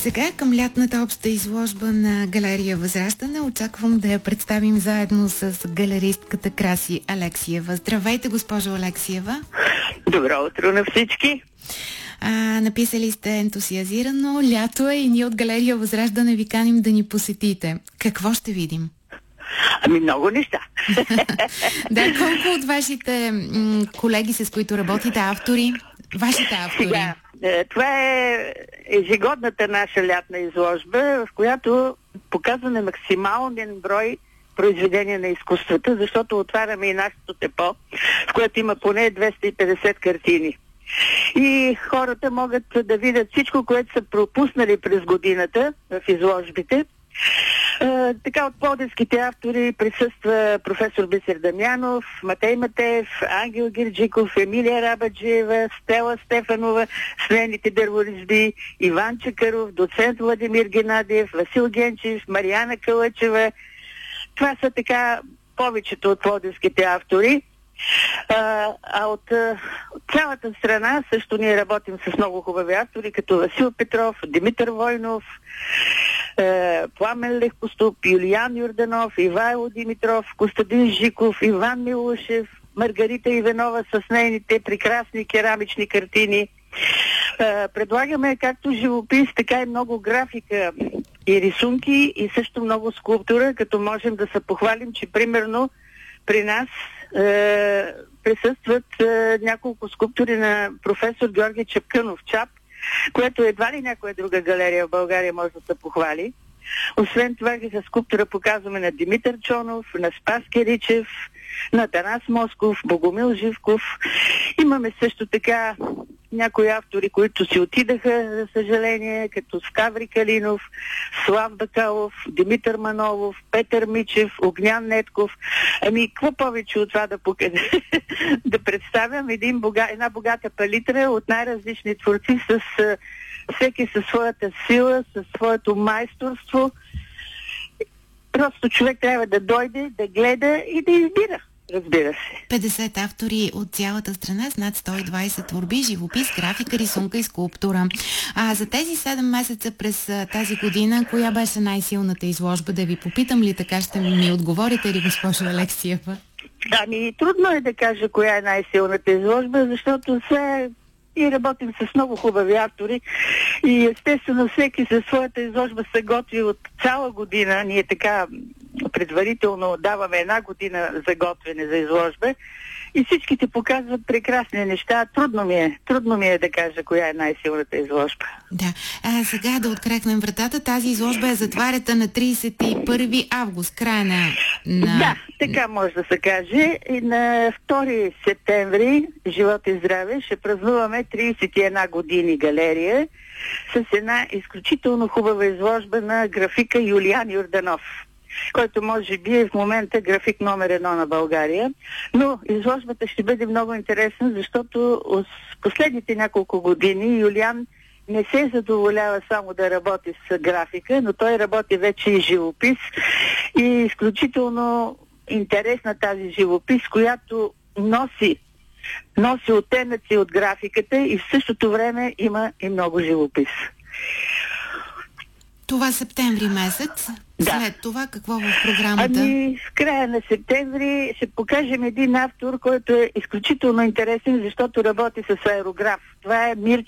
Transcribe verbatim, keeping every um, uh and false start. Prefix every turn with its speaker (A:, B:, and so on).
A: Сега към лятната обща изложба на галерия Възраждане очаквам да я представим заедно с галеристката Краси Алексиева. Здравейте, госпожо Алексиева!
B: Добро утро на всички!
A: А, написали сте ентусиазирано, лято е и ние от галерия Възраждане ви каним да ни посетите. Какво ще видим?
B: Ами много неща.
A: Да, колко от вашите м- колеги, с които работите, автори, вашите автори?
B: Сега, това е ежегодната наша лятна изложба, в която показваме максимален брой произведения на изкуствата, защото отваряме и нашето депо, в което има поне двеста и петдесет картини. И хората могат да видят всичко, което са пропуснали през годината в изложбите. Uh, така от пловдивските автори присъства професор Бисер Дамянов, Матей Матеев, Ангел Гирджиков, Емилия Рабаджиева, Стела Стефанова, с нейните дърворезби, Иван Чакъров, доцент Владимир Геннадиев, Васил Генчев, Мариана Калъчева. Това са така повечето от пловдивските автори. Uh, а от, uh, от цялата страна също ние работим с много хубави автори, като Васил Петров, Димитър Войнов, uh, Пламен Легкоступ, Юлиан Юрданов, Ивайло Димитров, Костадин Жиков, Иван Милушев, Маргарита Иванова с нейните прекрасни керамични картини. Uh, предлагаме както живопис, така и много графика и рисунки и също много скулптура, като можем да се похвалим, че примерно при нас е, присъстват е, няколко скулптури на професор Георги Чапкънов Чап, което едва ли някоя друга галерия в България може да се похвали. Освен това, за скулптура показваме на Димитър Чонов, на Спас Керичев, на Танас Москов, Богомил Живков. Имаме също така някои автори, които си отидаха, за съжаление, като Скаври Калинов, Слав Бакалов, Димитър Манолов, Петър Мичев, Огнян Нетков. Ами, какво повече от това да, покажа? Да представям един бога... една богата палитра от най-различни творци, с всеки със своята сила, със своето майсторство. Просто човек трябва да дойде, да гледа и да избира. Разбира се.
A: петдесет автори от цялата страна с над сто и двайсет творби, живопис, графика, рисунка и скулптура. А за тези седем месеца през тази година, коя беше най-силната изложба? Да ви попитам ли, така ще ми отговорите ли, госпожо Алексиева?
B: Ами, трудно е да кажа коя е най-силната изложба, защото все и работим с много хубави автори и естествено всеки със своята изложба се готви от цяла година. Ние така предварително даваме една година за готвене за изложба и всичките показват прекрасни неща. Трудно ми е, трудно ми е да кажа коя е най-силната изложба.
A: Да. А сега да открехнем вратата. Тази изложба е затварята на трийсет и първи август, края на... на...
B: Да, така може да се каже. И на втори септември, живот и здраве, ще празнуваме трийсет и една години галерия с една изключително хубава изложба на графика Юлиан Юрданов, който може би е в момента график номер едно на България. Но изложбата ще бъде много интересна, защото с последните няколко години Юлиан не се задоволява само да работи с графика, но той работи вече и живопис. И изключително интересна тази живопис, която носи носи оттенъци от графиката и в същото време има и много живопис.
A: Това септември месец.
B: Да.
A: След това какво в програмата?
B: Ами, в края на септември ще покажем един автор, който е изключително интересен, защото работи с аерограф. Това е Мирчо